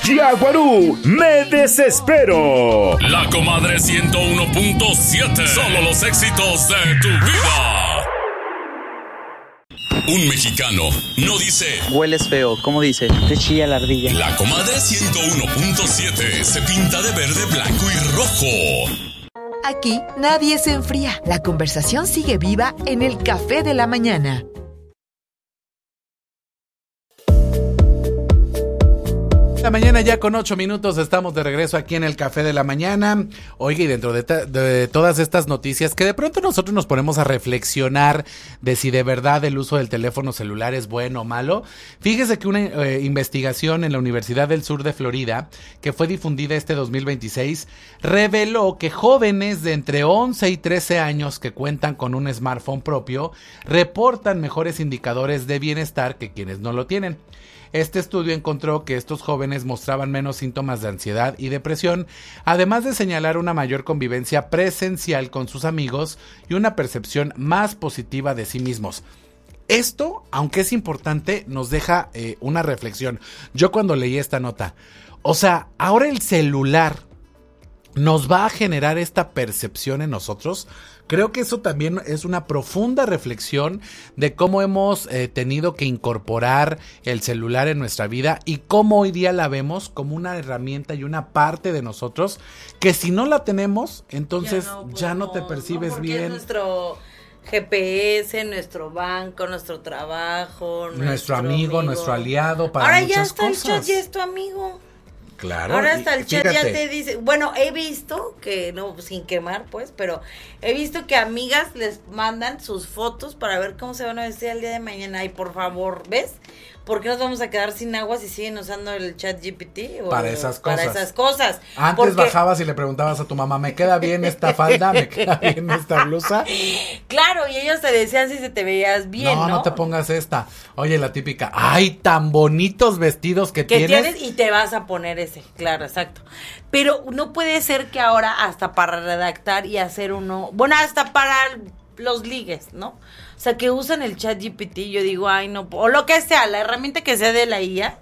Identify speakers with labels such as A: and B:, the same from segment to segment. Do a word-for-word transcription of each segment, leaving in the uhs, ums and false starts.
A: Yaguarú, me desespero.
B: La Comadre ciento uno punto siete. Solo los éxitos de tu vida. Un mexicano no dice
C: hueles feo, ¿cómo dice? Te chilla la ardilla.
B: La Comadre ciento uno punto siete se pinta de verde, blanco y rojo.
D: Aquí nadie se enfría. La conversación sigue viva en el Café de la Mañana.
E: La mañana ya con ocho minutos estamos de regreso aquí en el Café de la Mañana. Oiga, y dentro de, ta- de todas estas noticias que de pronto nosotros nos ponemos a reflexionar de si de verdad el uso del teléfono celular es bueno o malo. Fíjese que una eh, investigación en la Universidad del Sur de Florida, que fue difundida este dos mil veintiséis, reveló que jóvenes de entre once y trece años que cuentan con un smartphone propio reportan mejores indicadores de bienestar que quienes no lo tienen. Este estudio encontró que estos jóvenes mostraban menos síntomas de ansiedad y depresión, además de señalar una mayor convivencia presencial con sus amigos y una percepción más positiva de sí mismos. Esto, aunque es importante, nos deja eh, una reflexión. Yo cuando leí esta nota, o sea, ahora el celular nos va a generar esta percepción en nosotros. Creo que eso también es una profunda reflexión de cómo hemos eh, tenido que incorporar el celular en nuestra vida y cómo hoy día la vemos como una herramienta y una parte de nosotros que si no la tenemos, entonces ya no, ya no te percibes
F: no,
E: bien.
F: Es nuestro G P S, nuestro banco, nuestro trabajo,
E: nuestro,
F: nuestro
E: amigo, amigo, nuestro aliado para
F: Ahora
E: muchas
F: ya hasta
E: cosas.
F: El chat ya es tu amigo.
E: Claro.
F: Ahora hasta el chat
E: fíjate.
F: ya te dice, bueno, he visto que, no, sin quemar pues, pero he visto que amigas les mandan sus fotos para ver cómo se van a vestir el día de mañana. Y por favor, ¿ves? ¿Por qué nos vamos a quedar sin agua si siguen usando el chat G P T? O
E: para esas cosas.
F: Para esas cosas.
E: Antes
F: Porque...
E: bajabas y le preguntabas a tu mamá, ¿me queda bien esta falda? ¿Me queda bien esta blusa?
F: Claro, y ellos te decían si se te veías bien, ¿no?
E: No, no te pongas esta. Oye, la típica, ¡ay, tan bonitos vestidos que,
F: que
E: tienes!
F: tienes y te vas a poner ese, claro, exacto. Pero no puede ser que ahora hasta para redactar y hacer uno, bueno, hasta para los ligues, ¿no? O sea, que usan el chat G P T, yo digo, ay, no, o lo que sea, la herramienta que sea de la I A,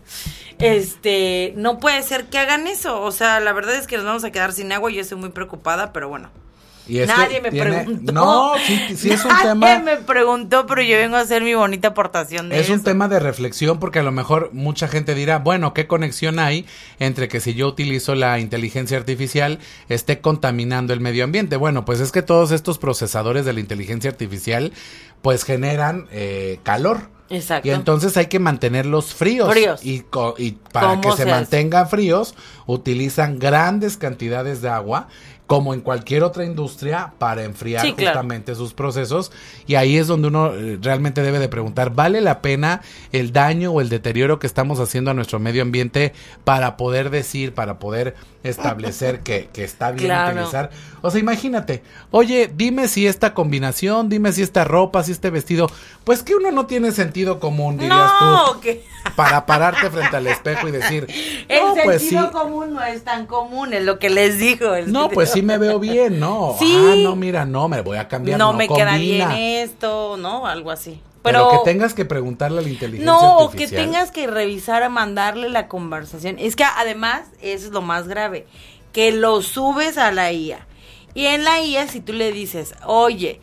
F: este, no puede ser que hagan eso. O sea, la verdad es que nos vamos a quedar sin agua y yo estoy muy preocupada, pero bueno.
E: Y es
F: nadie
E: que
F: me
E: tiene...
F: preguntó.
E: No, sí, sí es un
F: nadie
E: tema.
F: Nadie me preguntó, pero yo vengo a hacer mi bonita aportación de
E: es
F: eso.
E: Es un tema de reflexión porque a lo mejor mucha gente dirá, bueno, ¿qué conexión hay entre que si yo utilizo la inteligencia artificial esté contaminando el medio ambiente? Bueno, pues es que todos estos procesadores de la inteligencia artificial pues generan eh, calor.
F: Exacto.
E: Y entonces hay que mantenerlos fríos.
F: Fríos.
E: Y, co- y para que se, se mantengan fríos, utilizan grandes cantidades de agua, como en cualquier otra industria, para enfriar
F: sí,
E: justamente
F: claro.
E: sus procesos. Y ahí es donde uno eh, realmente debe de preguntar, ¿vale la pena el daño o el deterioro que estamos haciendo a nuestro medio ambiente para poder decir, para poder establecer que, que está bien
F: claro.
E: utilizar? O sea, imagínate, oye, dime si esta combinación, dime si esta ropa, si este vestido, pues que uno no tiene sentido común, dirías
F: no,
E: tú,
F: que...
E: para pararte frente al espejo y decir,
F: el
E: no,
F: sentido
E: pues sí.
F: común no es tan común, es lo que les digo. El
E: no, pues sí me veo bien, ¿no?
F: Sí.
E: Ah, no, mira, no, me voy a cambiar, no,
F: no me
E: combina.
F: queda bien esto, ¿no? Algo así.
E: Pero,
F: Pero
E: que tengas que preguntarle a la inteligencia
F: no,
E: artificial.
F: No, que tengas que revisar a mandarle la conversación. Es que además, eso es lo más grave, que lo subes a la I A. Y en la I A, si tú le dices, oye,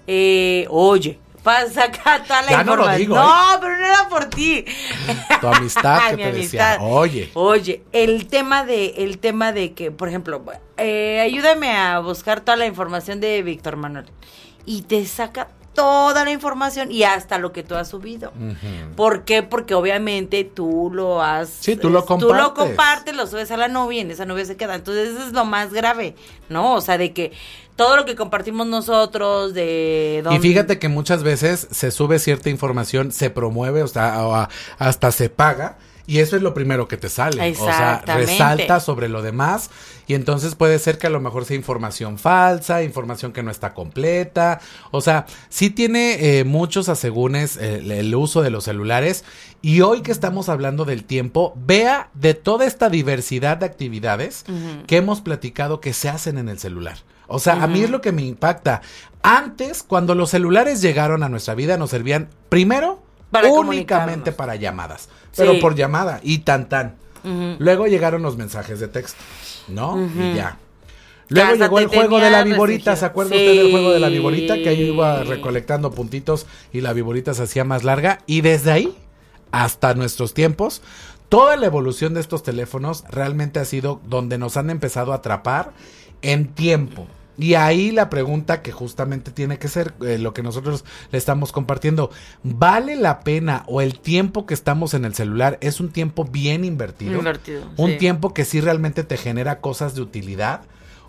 F: eh, oye, pasa acá toda la
E: ya
F: información.
E: No, lo digo,
F: no
E: ¿eh?
F: pero no era por ti.
E: Tu amistad que
F: Mi
E: te
F: amistad.
E: decía, oye.
F: Oye, el tema de, el tema de que, por ejemplo, eh, ayúdame a buscar toda la información de Víctor Manuel. Y te saca toda la información y hasta lo que tú has subido. Uh-huh. ¿Por qué? Porque obviamente tú lo has...
E: Sí, tú lo compartes.
F: Tú lo compartes, lo subes a la nube y en esa nube se queda. Entonces eso es lo más grave, ¿no? O sea, de que todo lo que compartimos nosotros, de...
E: Dónde... Y fíjate que muchas veces se sube cierta información, se promueve, o sea, o hasta se paga. Y eso es lo primero que te sale, o sea, resalta sobre lo demás y entonces puede ser que a lo mejor sea información falsa, información que no está completa, o sea, sí tiene eh, muchos asegúnes eh, el uso de los celulares y hoy que estamos hablando del tiempo, vea de toda esta diversidad de actividades uh-huh. que hemos platicado que se hacen en el celular. O sea, uh-huh. a mí es lo que me impacta. Antes, cuando los celulares llegaron a nuestra vida, nos servían primero... Para únicamente para llamadas, pero sí. por llamada y tan tan.
F: Uh-huh.
E: Luego llegaron los mensajes de texto, ¿no?
F: Uh-huh.
E: Y ya. Luego
F: Hasta
E: llegó el
F: te
E: juego de
F: tenía
E: la viborita,
F: restringido.
E: ¿se acuerda
F: Sí.
E: usted del juego de la viborita? Que ahí iba recolectando puntitos y la viborita se hacía más larga. Y desde ahí hasta nuestros tiempos, toda la evolución de estos teléfonos realmente ha sido donde nos han empezado a atrapar en tiempo. Y ahí la pregunta que justamente tiene que ser eh, lo que nosotros le estamos compartiendo, ¿vale la pena o el tiempo que estamos en el celular es un tiempo bien invertido?
F: Invertido,
E: Un
F: sí.
E: tiempo que sí realmente te genera cosas de utilidad.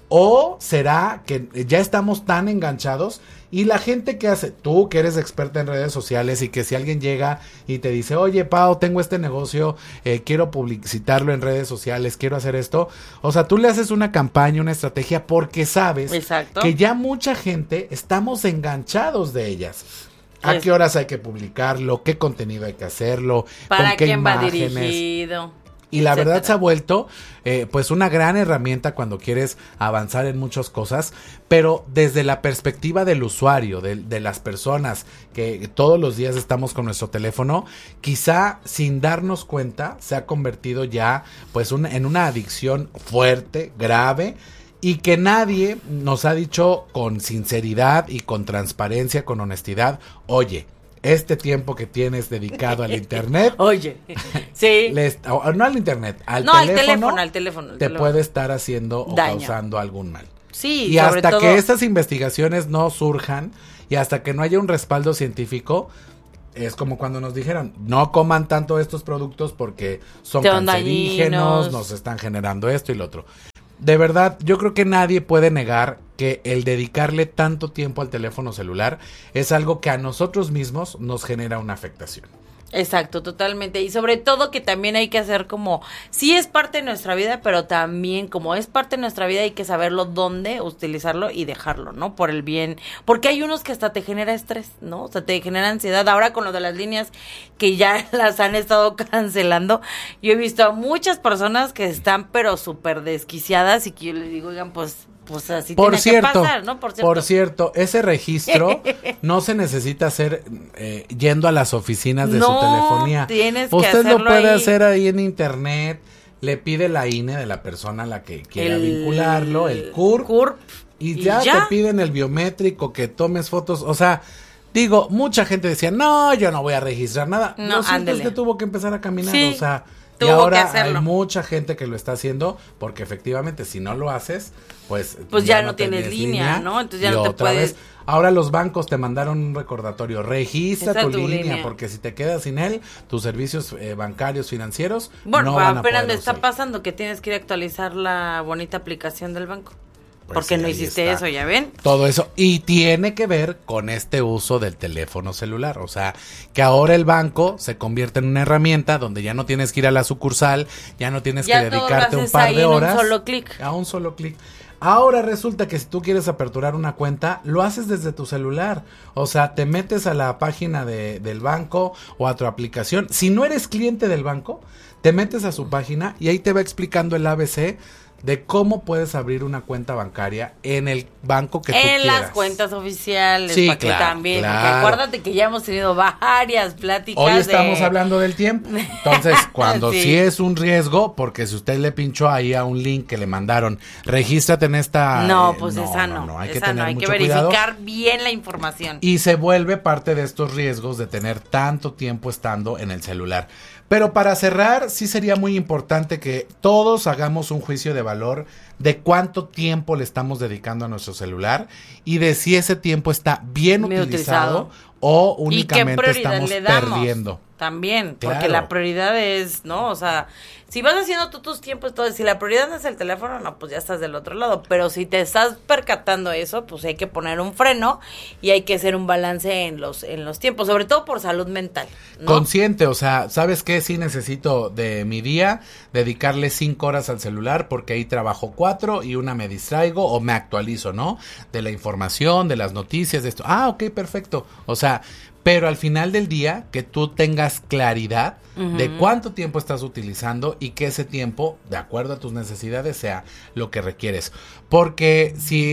E: ¿O será que ya estamos tan enganchados y la gente que hace, tú que eres experta en redes sociales y que si alguien llega y te dice, oye Pau, tengo este negocio, eh, quiero publicitarlo en redes sociales, quiero hacer esto, o sea, tú le haces una campaña, una estrategia porque sabes
F: Exacto.
E: que ya mucha gente estamos enganchados de ellas. ¿A
F: Es-
E: qué horas hay que publicarlo? ¿Qué contenido hay que hacerlo?
F: ¿Para
E: ¿Con qué
F: quién va
E: imágenes?
F: dirigido?
E: Y la
F: etcétera.
E: verdad se ha vuelto eh, pues una gran herramienta cuando quieres avanzar en muchas cosas, pero desde la perspectiva del usuario, de, de las personas que todos los días estamos con nuestro teléfono, quizá sin darnos cuenta se ha convertido ya pues un, en una adicción fuerte, grave, y que nadie nos ha dicho con sinceridad y con transparencia, con honestidad, oye, este tiempo que tienes dedicado al internet,
F: Oye, sí.
E: le est- o- no al internet, al
F: No, al
E: teléfono,
F: teléfono, al teléfono, al
E: te
F: teléfono.
E: puede estar haciendo o
F: Daño.
E: causando algún mal.
F: Sí,
E: Y
F: sobre
E: hasta
F: todo-
E: que estas investigaciones no surjan y hasta que no haya un respaldo científico, es como cuando nos dijeron, no coman tanto estos productos porque son
F: Son
E: cancerígenos,
F: dañinos.
E: nos están generando esto y lo otro. De verdad, yo creo que nadie puede negar que el dedicarle tanto tiempo al teléfono celular es algo que a nosotros mismos nos genera una afectación.
F: Exacto, totalmente. Y sobre todo que también hay que hacer como, sí es parte de nuestra vida, pero también como es parte de nuestra vida hay que saberlo dónde utilizarlo y dejarlo, ¿no? Por el bien, porque hay unos que hasta te genera estrés, ¿no? O sea, te genera ansiedad. Ahora con lo de las líneas que ya las han estado cancelando, yo he visto a muchas personas que están pero súper desquiciadas y que yo les digo, oigan, pues... Pues así
E: Por
F: tiene
E: cierto,
F: que pasar, ¿no?
E: por cierto, ese registro no se necesita hacer eh, yendo a las oficinas de
F: No,
E: su telefonía.
F: tienes que
E: Usted lo
F: hacerlo
E: puede
F: ahí.
E: hacer ahí en internet, le pide la I N E de la persona a la que quiera
F: El-
E: vincularlo, el C U R P,
F: C U R P,
E: y
F: y
E: ya,
F: ya.
E: te piden el biométrico, que tomes fotos, o sea... Digo, mucha gente decía, no, yo no voy a registrar nada.
F: No,
E: Lo cierto
F: ándele.
E: es que tuvo que empezar a caminar,
F: Sí,
E: o sea... Y
F: tuvo que
E: ahora hay
F: hacerlo.
E: mucha gente que lo está haciendo porque efectivamente si no lo haces, pues...
F: Pues ya no tienes línea, ¿no? Entonces ya
E: y
F: no te
E: otra
F: puedes-
E: vez, ahora los bancos te mandaron un recordatorio, registra
F: Esa
E: tu,
F: es tu
E: línea,
F: línea.
E: porque si te quedas sin él, tus servicios eh, bancarios, financieros,
F: Bueno,
E: no van a
F: apenas
E: poder
F: me está
E: usar.
F: pasando que tienes que ir a actualizar la bonita aplicación del banco.
E: Pues
F: porque
E: sí,
F: no
E: ahí
F: hiciste
E: está.
F: eso, ¿ya ven?
E: Todo eso, y tiene que ver con este uso del teléfono celular, o sea, que ahora el banco se convierte en una herramienta donde ya no tienes que ir a la sucursal, ya no tienes
F: Ya
E: que
F: todo lo
E: dedicarte un
F: haces
E: par
F: ahí
E: de
F: en un
E: horas.
F: solo clic.
E: A un solo clic. Ahora resulta que si tú quieres aperturar una cuenta, lo haces desde tu celular. O sea, te metes a la página de, del banco o a tu aplicación. Si no eres cliente del banco, te metes a su página y ahí te va explicando el A B C de cómo puedes abrir una cuenta bancaria en el banco que tú
F: En
E: quieras.
F: las cuentas oficiales,
E: Sí,
F: para que
E: claro,
F: también, porque
E: claro.
F: acuérdate que ya hemos tenido varias pláticas.
E: Hoy estamos
F: de-
E: hablando del tiempo. Entonces, cuando sí.
F: Sí.
E: es un riesgo, porque si usted le pinchó ahí a un link que le mandaron, regístrate en esta...
F: No,
E: eh,
F: pues esa no,
E: hay que
F: esa
E: tener
F: no, hay que
E: mucho cuidado.
F: verificar bien la información.
E: Y se vuelve parte de estos riesgos de tener tanto tiempo estando en el celular. Pero para cerrar, sí sería muy importante que todos hagamos un juicio de valor de cuánto tiempo le estamos dedicando a nuestro celular y de si ese tiempo está bien
F: Bien
E: utilizado,
F: utilizado.
E: o
F: ¿Y qué
E: únicamente
F: prioridad
E: estamos
F: le damos?
E: perdiendo.
F: También, porque
E: Claro.
F: la prioridad es, ¿no? O sea, si vas haciendo tú tus tiempos, todo, si la prioridad no es el teléfono, no, pues ya estás del otro lado. Pero si te estás percatando eso, pues hay que poner un freno y hay que hacer un balance en los en los tiempos, sobre todo por salud mental, ¿no?
E: Consciente, o sea, ¿sabes qué? Sí necesito de mi día dedicarle cinco horas al celular porque ahí trabajo cuatro y una me distraigo o me actualizo, ¿no? De la información, de las noticias, de esto. Ah, ok, perfecto. O sea, pero al final del día que tú tengas claridad uh-huh. de cuánto tiempo estás utilizando y que ese tiempo, de acuerdo a tus necesidades, sea lo que requieres. Porque si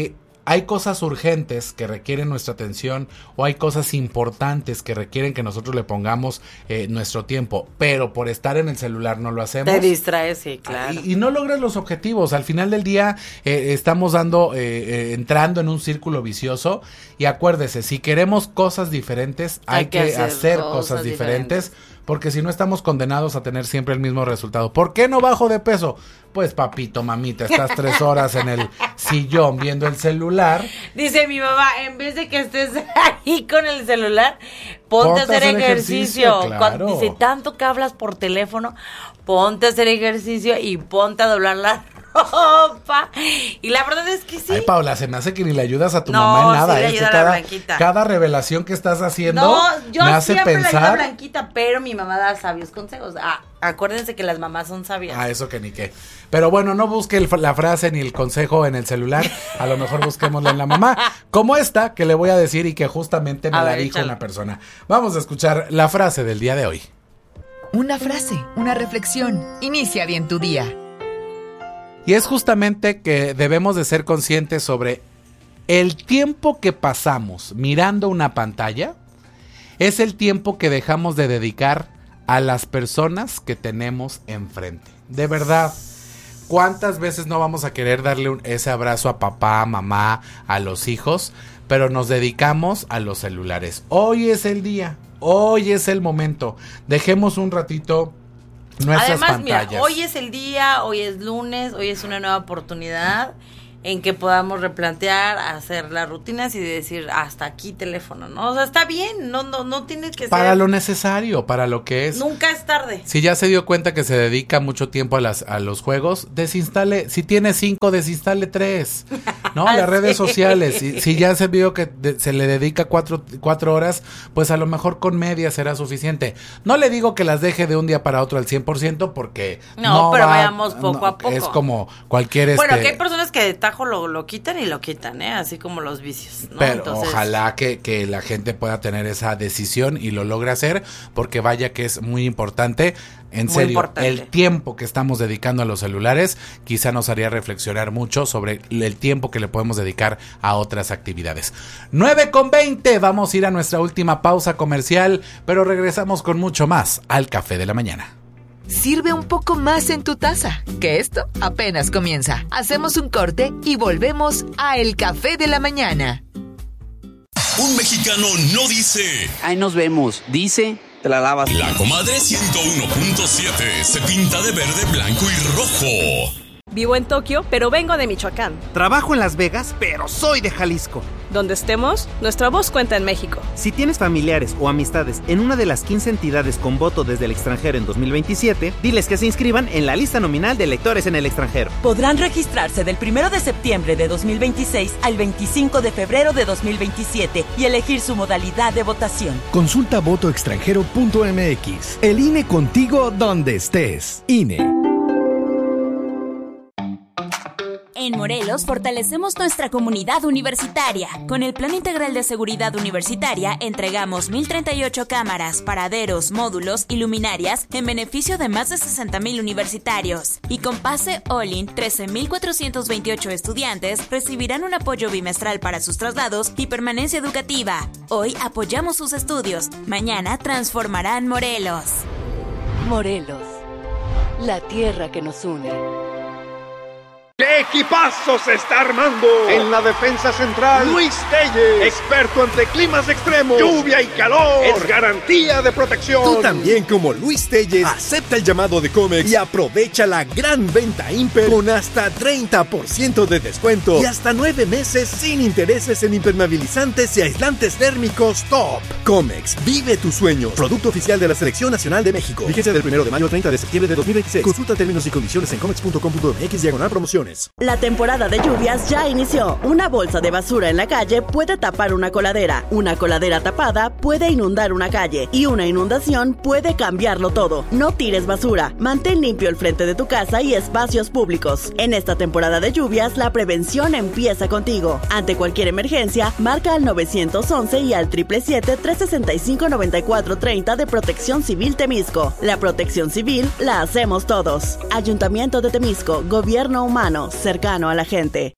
E: hay cosas urgentes que requieren nuestra atención o hay cosas importantes que requieren que nosotros le pongamos eh, nuestro tiempo, pero por estar en el celular no lo hacemos.
F: Te distraes, sí, claro.
E: Y, y no logras los objetivos. Al final del día eh, estamos dando, eh, eh, entrando en un círculo vicioso. Y acuérdese, si queremos cosas diferentes, hay, hay que, que hacer, hacer cosas, cosas diferentes, diferentes, porque si no estamos condenados a tener siempre el mismo resultado. ¿Por qué no bajo de peso? Pues papito, mamita, estás tres horas en el sillón viendo el celular.
F: Dice mi mamá, en vez de que estés ahí con el celular, ponte, ponte a hacer, hacer ejercicio. ejercicio claro. Cuando dice, tanto que hablas por teléfono, ponte a hacer ejercicio y ponte a doblar la ropa. Y la verdad es que sí.
E: Ay, Paula, se me hace que ni le ayudas a tu
F: no,
E: mamá en nada.
F: Sí le
E: ¿eh?
F: ayuda a
E: cada,
F: la Blanquita.
E: Cada revelación que estás haciendo
F: no, yo
E: me hace
F: siempre
E: pensar.
F: Le ayudo a Blanquita, pero mi mamá da sabios consejos. Ah, acuérdense que las mamás son sabias.
E: Ah, eso que ni qué. Pero bueno, no busque el, la frase ni el consejo en el celular. A lo mejor busquémosla en la mamá. Como esta que le voy a decir y que justamente me a la ver, dijo échale. Una persona. Vamos a escuchar la frase del día de hoy.
D: Una frase, una reflexión. Inicia bien tu día.
E: Y es justamente que debemos de ser conscientes sobre el tiempo que pasamos mirando una pantalla. Es el tiempo que dejamos de dedicar a las personas que tenemos enfrente. De verdad, ¿cuántas veces no vamos a querer darle un, ese abrazo a papá, a mamá, a los hijos? Pero nos dedicamos a los celulares. Hoy es el día, hoy es el momento. Dejemos un ratito nuestras
F: Además,
E: pantallas.
F: Mira, hoy es el día, hoy es lunes, hoy es una nueva oportunidad en que podamos replantear, hacer las rutinas y decir hasta aquí teléfono, ¿no? O sea, está bien, no no no tienes que ser
E: para lo necesario, para lo que es.
F: Nunca es tarde.
E: Si ya se dio cuenta que se dedica mucho tiempo a las a los juegos, desinstale, si tiene cinco, desinstale tres, ¿no? Las redes sociales, si, si ya se vio que de, se le dedica cuatro, cuatro horas, pues a lo mejor con media será suficiente. No le digo que las deje de un día para otro al cien por ciento porque
F: no,
E: no
F: pero
E: va,
F: vayamos poco
E: no,
F: a poco.
E: Es como cualquier este...
F: Bueno, que hay personas que de tajo lo, lo quitan y lo quitan, ¿eh? Así como los vicios, ¿no?
E: Pero
F: Entonces...
E: ojalá que, que la gente pueda tener esa decisión y lo logre hacer, porque vaya que es muy importante. En
F: muy
E: serio,
F: importante.
E: El tiempo que estamos dedicando a los celulares quizá nos haría reflexionar mucho sobre el tiempo que le podemos dedicar a otras actividades. nueve con veinte, vamos a ir a nuestra última pausa comercial, pero regresamos con mucho más al Café de la Mañana.
D: Sirve un poco más en tu taza, que esto apenas comienza. Hacemos un corte y volvemos a El Café de la Mañana.
B: Un mexicano no dice...
C: Ahí nos vemos, dice... Te la lavas.
B: La comadre ciento uno punto siete se pinta de verde, blanco y rojo.
G: Vivo en Tokio, pero vengo de Michoacán.
H: Trabajo en Las Vegas, pero soy de Jalisco.
G: Donde estemos, nuestra voz cuenta en México.
H: Si tienes familiares o amistades en una de las quince entidades con voto desde el extranjero en dos mil veintisiete, diles que se inscriban en la lista nominal de electores en el extranjero.
I: Podrán registrarse del primero de septiembre de dos mil veintiséis al veinticinco de febrero de dos mil veintisiete y elegir su modalidad de votación.
J: Consulta voto extranjero punto m x. El I N E contigo donde estés. I N E.
K: En Morelos fortalecemos nuestra comunidad universitaria. Con el Plan Integral de Seguridad Universitaria entregamos mil treinta y ocho cámaras, paraderos, módulos y luminarias en beneficio de más de sesenta mil universitarios. Y con pase All-in, trece mil cuatrocientos veintiocho estudiantes recibirán un apoyo bimestral para sus traslados y permanencia educativa. Hoy apoyamos sus estudios. Mañana transformarán Morelos.
L: Morelos, la tierra que nos une.
M: ¡Qué equipazo se está armando! En la defensa central, Luis Telles, experto ante climas extremos, lluvia y calor, es garantía de protección.
J: Tú también, como Luis Telles, acepta el llamado de Comex y aprovecha la gran venta Imper con hasta treinta por ciento de descuento y hasta nueve meses sin intereses en impermeabilizantes y aislantes térmicos top. Comex, vive tu sueño. Producto oficial de la Selección Nacional de México. Vigencia del primero de mayo al treinta de septiembre de dos mil veintiséis. Consulta términos y condiciones en comex punto com punto m x diagonal promociones.
N: La temporada de lluvias ya inició. Una bolsa de basura en la calle puede tapar una coladera. Una coladera tapada puede inundar una calle. Y una inundación puede cambiarlo todo. No tires basura. Mantén limpio el frente de tu casa y espacios públicos. En esta temporada de lluvias, la prevención empieza contigo. Ante cualquier emergencia, marca al nueve once y al siete siete siete, tres seis cinco, nueve cuatro tres cero de Protección Civil Temisco. La protección civil la hacemos todos. Ayuntamiento de Temisco, Gobierno humano, cercano a la gente.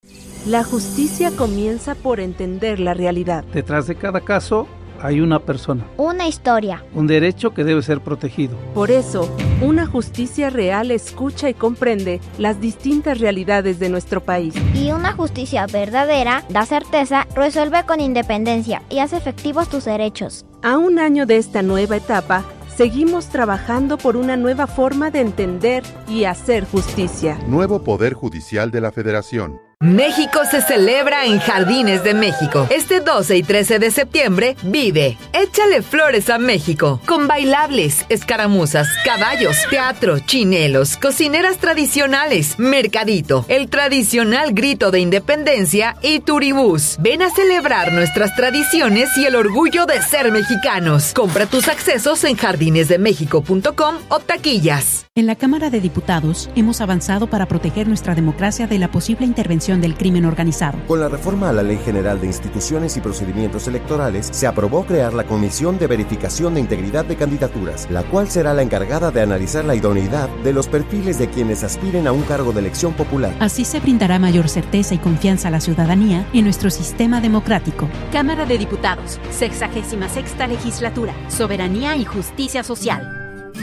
O: La justicia comienza por entender la realidad.
P: Detrás de cada caso hay una persona.
Q: Una historia.
P: Un derecho que debe ser protegido.
O: Por eso, una justicia real escucha y comprende las distintas realidades de nuestro país.
Q: Y una justicia verdadera da certeza, resuelve con independencia y hace efectivos tus derechos.
O: A un año de esta nueva etapa, seguimos trabajando por una nueva forma de entender y hacer justicia.
R: Nuevo Poder Judicial de la Federación.
D: México se celebra en Jardines de México. Este doce y trece de septiembre, vive Échale Flores a México, con bailables, escaramuzas, caballos, teatro, chinelos, cocineras tradicionales, mercadito, el tradicional grito de independencia y turibús. Ven a celebrar nuestras tradiciones y el orgullo de ser mexicanos. Compra tus accesos en jardines de méxico punto com o taquillas.
S: En la Cámara de Diputados hemos avanzado para proteger nuestra democracia de la posible intervención del crimen organizado.
T: Con la reforma a la Ley General de Instituciones y Procedimientos Electorales, se aprobó crear la Comisión de Verificación de Integridad de Candidaturas, la cual será la encargada de analizar la idoneidad de los perfiles de quienes aspiren a un cargo de elección popular.
S: Así se brindará mayor certeza y confianza a la ciudadanía en nuestro sistema democrático.
U: Cámara de Diputados, sexagésima sexta legislatura, soberanía y justicia social.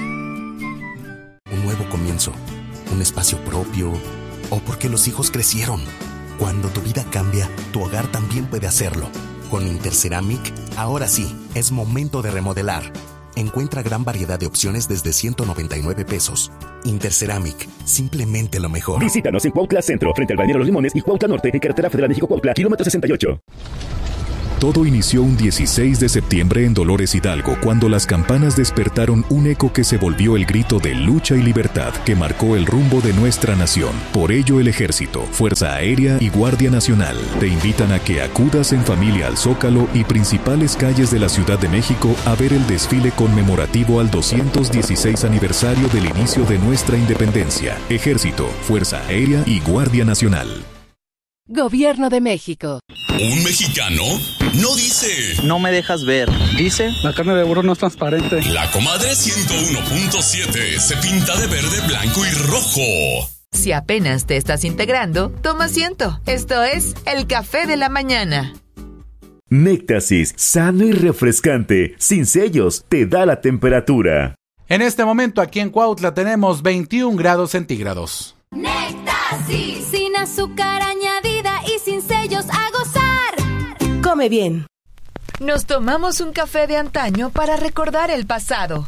V: Un nuevo comienzo, un espacio propio, o porque los hijos crecieron. Cuando tu vida cambia, tu hogar también puede hacerlo. Con Interceramic, ahora sí, es momento de remodelar. Encuentra gran variedad de opciones desde ciento noventa y nueve pesos. Interceramic, simplemente lo mejor.
A: Visítanos en Cuautla Centro, frente al Balneario Los Limones y Cuautla Norte, en Carretera Federal México-Cuautla, kilómetro sesenta y ocho.
W: Todo inició un dieciséis de septiembre en Dolores Hidalgo, cuando las campanas despertaron un eco que se volvió el grito de lucha y libertad que marcó el rumbo de nuestra nación. Por ello, el Ejército, Fuerza Aérea y Guardia Nacional te invitan a que acudas en familia al Zócalo y principales calles de la Ciudad de México a ver el desfile conmemorativo al doscientos dieciséis aniversario del inicio de nuestra independencia. Ejército, Fuerza Aérea y Guardia Nacional.
L: Gobierno de México.
B: Un mexicano no dice:
C: no me dejas ver. Dice:
P: la carne de burro no es transparente.
B: La comadre ciento uno punto siete se pinta de verde, blanco y rojo.
D: Si apenas te estás integrando, toma asiento. Esto es el Café de la Mañana.
A: Néctasis, sano y refrescante, sin sellos, te da la temperatura.
E: En este momento aquí en Cuautla tenemos veintiún grados centígrados.
X: Néctasis, sin azúcar añadida y sin sellos, a gozar.
O: Come bien.
D: Nos tomamos un café de antaño para recordar el pasado.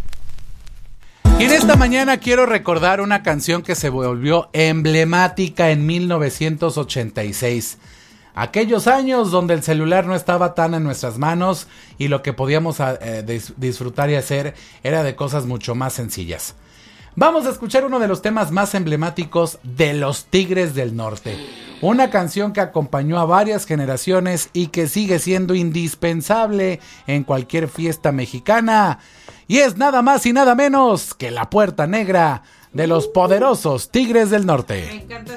E: Y en esta mañana quiero recordar una canción que se volvió emblemática en mil novecientos ochenta y seis. Aquellos años donde el celular no estaba tan en nuestras manos y lo que podíamos eh, dis- disfrutar y hacer era de cosas mucho más sencillas. Vamos a escuchar uno de los temas más emblemáticos de los Tigres del Norte. Una canción que acompañó a varias generaciones y que sigue siendo indispensable en cualquier fiesta mexicana. Y es nada más y nada menos que La Puerta Negra de los poderosos Tigres del Norte.
F: Me encanta